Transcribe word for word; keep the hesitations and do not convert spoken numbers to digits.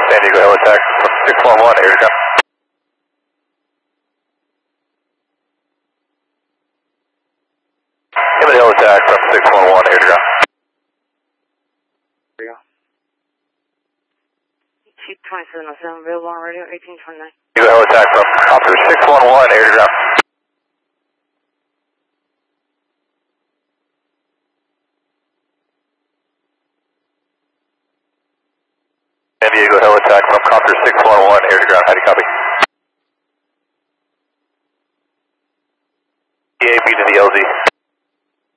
San Diego Helitax from six one one, air to ground. San Diego Helitax from six one one, air to ground. Chief twenty-seven oh seven, available on radio, eighteen twenty-nine. San Diego Helitax from Copter six one one, air to ground. San Diego Helitax from Copter six one one, air to ground. How do you copy?